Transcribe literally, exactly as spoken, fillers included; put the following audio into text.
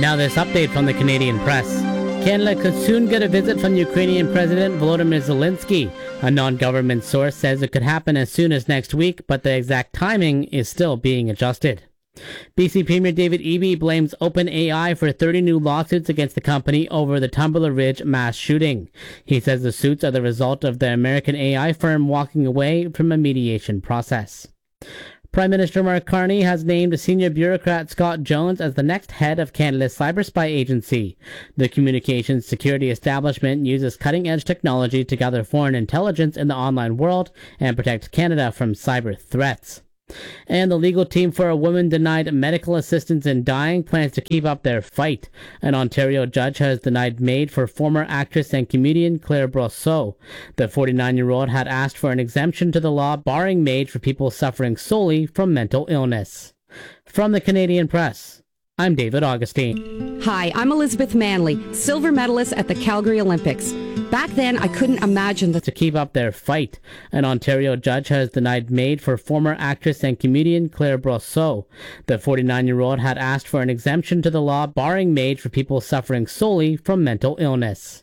Now this update from the Canadian press. Canada could soon get a visit from Ukrainian President Volodymyr Zelensky. A non-government source says it could happen as soon as next week, but the exact timing is still being adjusted. B C Premier David Eby blames OpenAI for thirty new lawsuits against the company over the Tumbler Ridge mass shooting. He says the suits are the result of the American A I firm walking away from a mediation process. Prime Minister Mark Carney has named senior bureaucrat Scott Jones as the next head of Canada's cyber spy agency. The communications security establishment uses cutting-edge technology to gather foreign intelligence in the online world and protect Canada from cyber threats. And the legal team for a woman denied medical assistance in dying plans to keep up their fight. An Ontario judge has denied MAID for former actress and comedian Claire Brosseau. The forty-nine-year-old had asked for an exemption to the law barring MAID for people suffering solely from mental illness. From the Canadian Press, I'm David Augustine. Hi, I'm Elizabeth Manley, silver medalist at the Calgary Olympics. Back then, I couldn't imagine that to keep up their fight. An Ontario judge has denied MAID for former actress and comedian Claire Brosseau. The forty-nine-year-old had asked for an exemption to the law barring MAID for people suffering solely from mental illness.